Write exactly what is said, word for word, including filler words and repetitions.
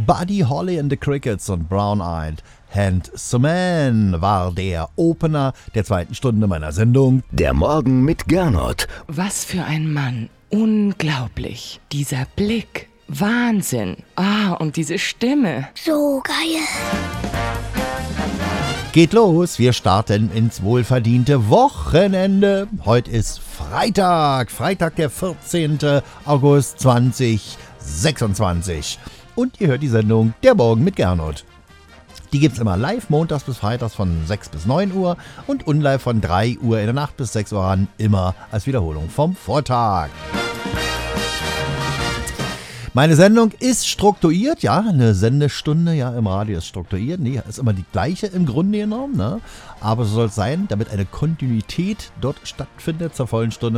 Buddy Holly and the Crickets und Brown Eyed Handsome Man war der Opener der zweiten Stunde meiner Sendung. Der Morgen mit Gernot. Was für ein Mann. Unglaublich. Dieser Blick. Wahnsinn. Ah, und diese Stimme. So geil. Geht los, wir starten ins wohlverdiente Wochenende. Heute ist Freitag, Freitag der vierzehnten August zweitausendsechsundzwanzig. Und ihr hört die Sendung Der Morgen mit Gernot. Die gibt's immer live, montags bis freitags von sechs bis neun Uhr und unlive von drei Uhr in der Nacht bis sechs Uhr an, immer als Wiederholung vom Vortag. Meine Sendung ist strukturiert, ja, eine Sendestunde, ja, im Radio ist strukturiert, nee, ist immer die gleiche im Grunde genommen, ne? Aber so soll es sein, damit eine Kontinuität dort stattfindet zur vollen Stunde.